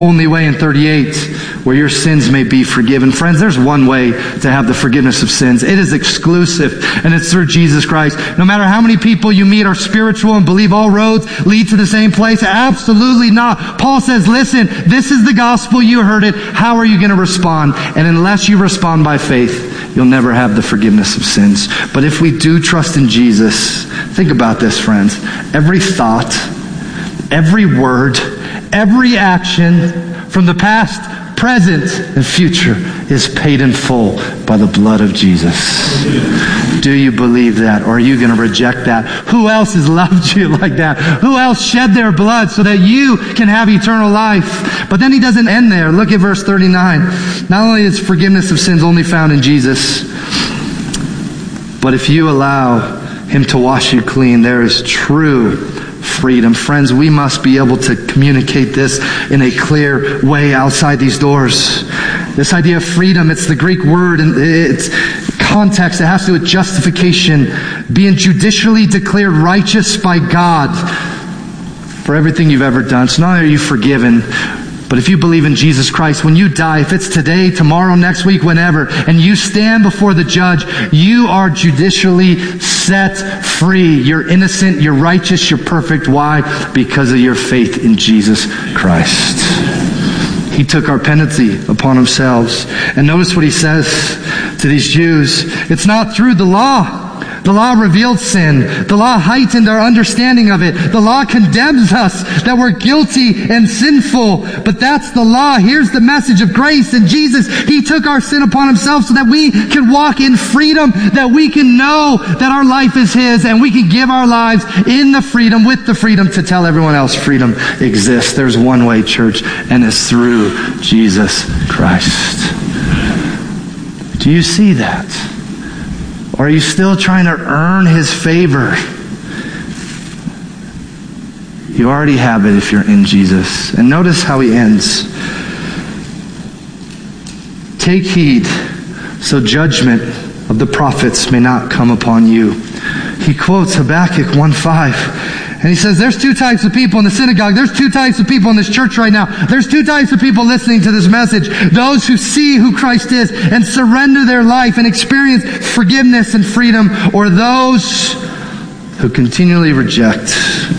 only way in 38 where your sins may be forgiven. Friends, there's one way to have the forgiveness of sins. It is exclusive, and it's through Jesus Christ. No matter how many people you meet are spiritual and believe all roads lead to the same place, absolutely not. Paul says, listen, this is the gospel, you heard it. How are you going to respond? And unless you respond by faith, you'll never have the forgiveness of sins. But if we do trust in Jesus, think about this, friends. Every thought, every word, every action from the past, present, and future is paid in full by the blood of Jesus. Do you believe that, or are you going to reject that? Who else has loved you like that? Who else shed their blood so that you can have eternal life? But then he doesn't end there. Look at verse 39. Not only is forgiveness of sins only found in Jesus, but if you allow him to wash you clean, there is true freedom. Friends, we must be able to communicate this in a clear way outside these doors. This idea of freedom, it's the Greek word, and it's context. It has to do with justification, being judicially declared righteous by God for everything you've ever done. So not only are you forgiven, but if you believe in Jesus Christ, when you die, if it's today, tomorrow, next week, whenever, and you stand before the judge, you are judicially set free. You're innocent, you're righteous, you're perfect. Why? Because of your faith in Jesus Christ. He took our penalty upon himself. And notice what he says to these Jews. It's not through the law. The law revealed sin. The law heightened our understanding of it. The law condemns us that we're guilty and sinful. But that's the law. Here's the message of grace in Jesus. He took our sin upon himself so that we can walk in freedom, that we can know that our life is his, and we can give our lives in the freedom, with the freedom to tell everyone else freedom exists. There's one way, church, and it's through Jesus Christ. Do you see that? Or are you still trying to earn his favor? You already have it if you're in Jesus. And notice how he ends. Take heed so judgment of the prophets may not come upon you. He quotes Habakkuk 1:5. And he says, there's two types of people in the synagogue. There's two types of people in this church right now. There's two types of people listening to this message. Those who see who Christ is and surrender their life and experience forgiveness and freedom, or those who continually reject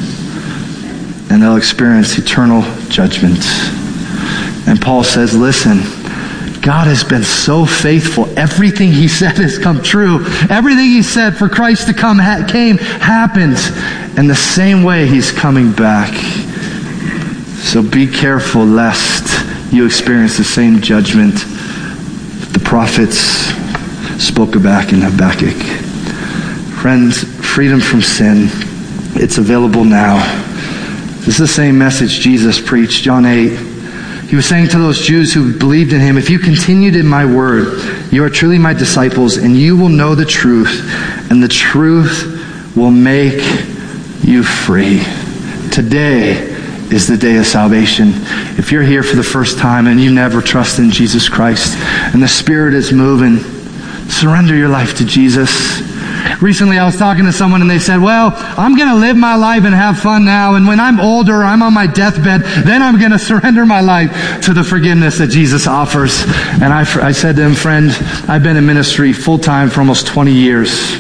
and they'll experience eternal judgment. And Paul says, listen, God has been so faithful. Everything he said has come true. Everything he said for Christ to come happened. And the same way he's coming back. So be careful lest you experience the same judgment the prophets spoke about in Habakkuk. Friends, freedom from sin, it's available now. This is the same message Jesus preached, John 8. He was saying to those Jews who believed in him, if you continued in my word, you are truly my disciples, and you will know the truth, and the truth will make you free. Today is the day of salvation. If you're here for the first time and you never trust in Jesus Christ, and the Spirit is moving, surrender your life to Jesus. Recently I was talking to someone and they said, well, I'm going to live my life and have fun now, and when I'm older, I'm on my deathbed, then I'm going to surrender my life to the forgiveness that Jesus offers. And I said to him, friend, I've been in ministry full-time for almost 20 years.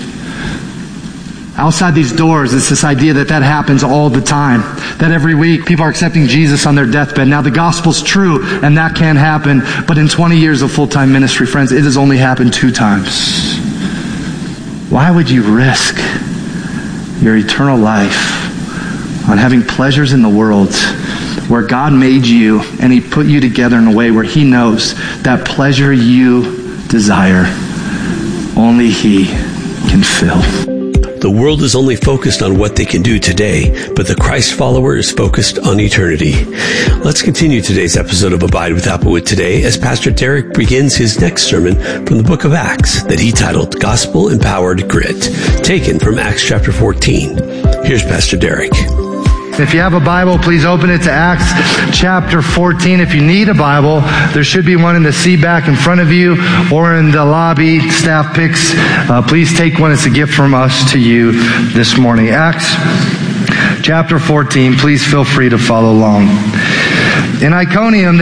Outside these doors, it's this idea that happens all the time. That every week people are accepting Jesus on their deathbed. Now the gospel's true and that can happen, but in 20 years of full-time ministry, friends, it has only happened 2 times. Why would you risk your eternal life on having pleasures in the world where God made you and he put you together in a way where he knows that pleasure you desire, only he can fill? The world is only focused on what they can do today, but the Christ follower is focused on eternity. Let's continue today's episode of Abide with Applewood today as Pastor Derek begins his next sermon from the book of Acts that he titled Gospel Empowered Grit, taken from Acts chapter 14. Here's Pastor Derek. If you have a Bible, please open it to Acts chapter 14. If you need a Bible, there should be one in the seat back in front of you or in the lobby. Staff picks. Please take one. It's a gift from us to you this morning. Acts chapter 14. Please feel free to follow along. In Iconium,